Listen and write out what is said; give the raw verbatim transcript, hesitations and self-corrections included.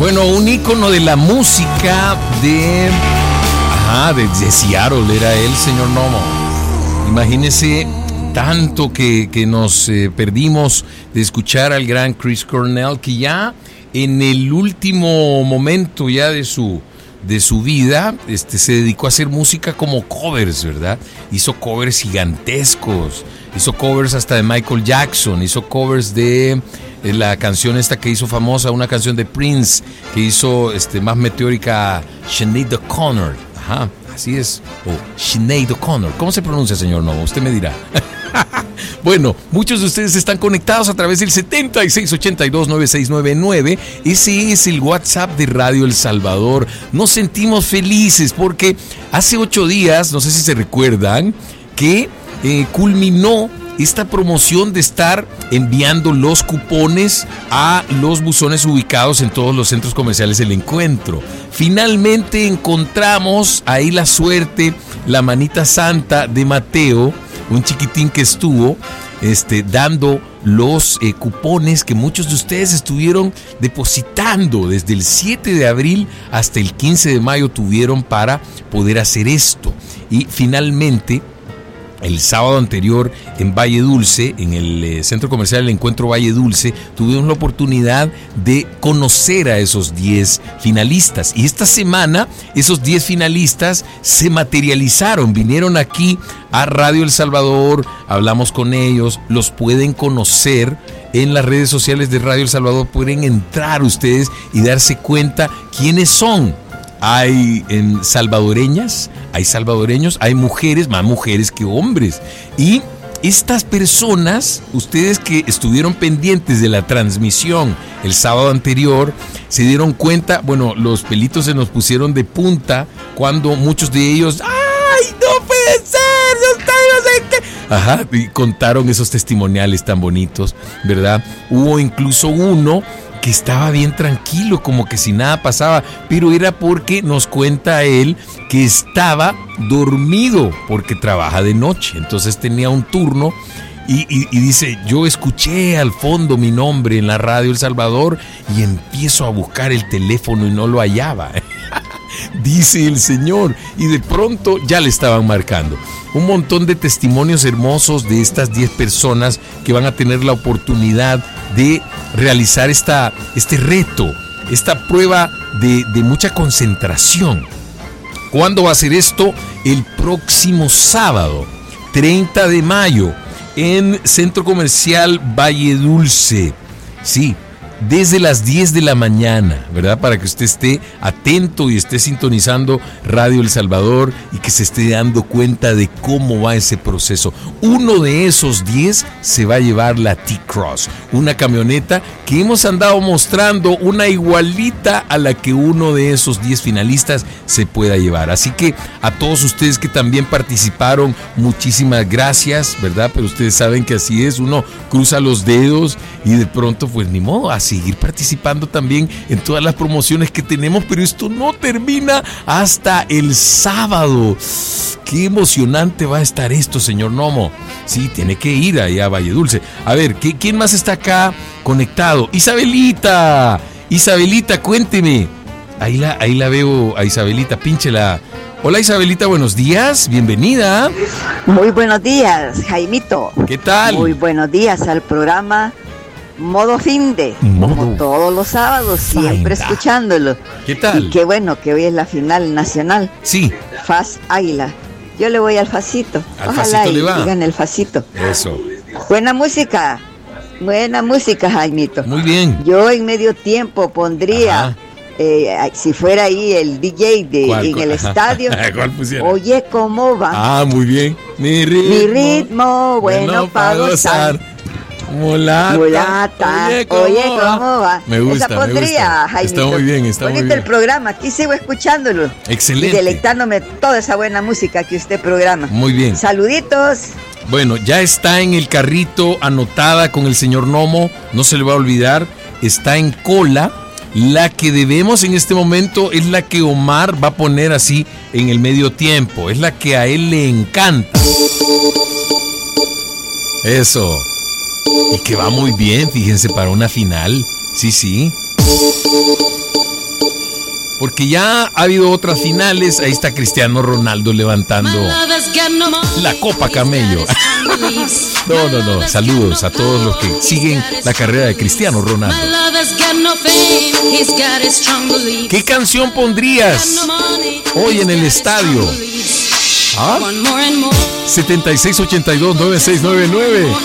Bueno, un ícono de la música de... Ajá, de, de Seattle era él, señor Nomo. Imagínese tanto que, que nos eh, perdimos de escuchar al gran Chris Cornell, que ya en el último momento ya de su... de su vida, este, se dedicó a hacer música como covers, ¿verdad? Hizo covers gigantescos, hizo covers hasta de Michael Jackson, hizo covers de eh, la canción esta que hizo famosa, una canción de Prince, que hizo este, más meteórica, Sinead O'Connor, ajá, así es, o oh, Sinead O'Connor, ¿cómo se pronuncia, señor Novo? Usted me dirá. Bueno, muchos de ustedes están conectados a través del setenta y seis ochenta y dos noventa y seis noventa y nueve. Ese es el WhatsApp de Radio El Salvador. Nos sentimos felices porque hace ocho días, no sé si se recuerdan, que eh, culminó esta promoción de estar enviando los cupones a los buzones ubicados en todos los centros comerciales del Encuentro. Finalmente encontramos ahí la suerte, la manita santa de Mateo, un chiquitín que estuvo este, dando los eh, cupones que muchos de ustedes estuvieron depositando desde el siete de abril hasta el quince de mayo tuvieron para poder hacer esto. Y finalmente, el sábado anterior en Valle Dulce, en el eh, Centro Comercial del Encuentro Valle Dulce, tuvimos la oportunidad de conocer a esos diez finalistas. Y esta semana esos diez finalistas se materializaron, vinieron aquí a Radio El Salvador, hablamos con ellos, los pueden conocer en las redes sociales de Radio El Salvador, pueden entrar ustedes y darse cuenta quiénes son. Hay en salvadoreñas, hay salvadoreños, hay mujeres, más mujeres que hombres. Y estas personas, ustedes que estuvieron pendientes de la transmisión el sábado anterior, se dieron cuenta, bueno, los pelitos se nos pusieron de punta cuando muchos de ellos, ¡ay, no puede ser! ¡Yo estoy no sé qué! Ajá, y contaron esos testimoniales tan bonitos, ¿verdad? Hubo incluso uno que estaba bien tranquilo, como que si nada pasaba, pero era porque nos cuenta él que estaba dormido porque trabaja de noche, entonces tenía un turno y, y, y dice, yo escuché al fondo mi nombre en la Radio El Salvador y empiezo a buscar el teléfono y no lo hallaba. Dice el señor, y de pronto ya le estaban marcando. Un montón de testimonios hermosos de estas diez personas que van a tener la oportunidad de realizar esta, este reto, esta prueba de, de mucha concentración. ¿Cuándo va a ser esto? El próximo sábado, treinta de mayo, en Centro Comercial Valle Dulce. Sí, desde las diez de la mañana, ¿verdad? Para que usted esté atento y esté sintonizando Radio El Salvador y que se esté dando cuenta de cómo va ese proceso. Uno de esos diez se va a llevar la T-Cross, una camioneta que hemos andado mostrando, una igualita a la que uno de esos diez finalistas se pueda llevar. Así que a todos ustedes que también participaron, muchísimas gracias, ¿verdad? Pero ustedes saben que así es, uno cruza los dedos y de pronto pues ni modo, a seguir participando también en todas las promociones que tenemos, pero esto no termina hasta el sábado. Qué emocionante va a estar esto, señor Nomo. Sí, tiene que ir allá a Valle Dulce. A ver, ¿qué, ¿quién más está acá conectado? Isabelita, Isabelita, cuénteme. Ahí la, ahí la veo a Isabelita, pínchela. Hola Isabelita, buenos días, bienvenida. Muy buenos días, Jaimito. ¿Qué tal? Muy buenos días al programa Modo Finde, Modo como todos los sábados, siempre Finda. Escuchándolo. ¿Qué tal? Y qué bueno que hoy es la final nacional. Sí. Faz Águila. Yo le voy al Facito. Al Ojalá Facito y le va. digan el Facito. Eso. Buena música. Buena música, Jaimito. Muy bien. Yo en medio tiempo pondría, eh, si fuera ahí el D J de, ¿Cuál, en cuál? el estadio. ¿Cuál pusiera? Oye, ¿cómo va? Ah, muy bien. Mi ritmo, Mi ritmo bueno, bueno para gozar. Mulata. Mulata. Oye, ¿cómo, Oye, ¿cómo va? Me gusta, Esa pondría, me gusta. Jaimito. Está muy bien, está Bonito muy bien. el programa, aquí sigo escuchándolo. Excelente. Y deleitándome toda esa buena música que usted programa. Muy bien. Saluditos. Bueno, ya está en el carrito anotada con el señor Nomo, no se le va a olvidar, está en cola. La que debemos en este momento es la que Omar va a poner así en el medio tiempo, es la que a él le encanta. Eso. Y que va muy bien, fíjense, para una final. Sí, sí. Porque ya ha habido otras finales. Ahí está Cristiano Ronaldo levantando la Copa Camello. No, no, no. Saludos a todos los que siguen la carrera de Cristiano Ronaldo. ¿Qué canción pondrías hoy en el estadio? ¿Ah? setenta y seis ochenta y dos noventa y seis noventa y nueve